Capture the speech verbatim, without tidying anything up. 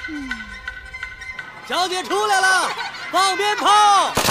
小姐出来了，放鞭炮。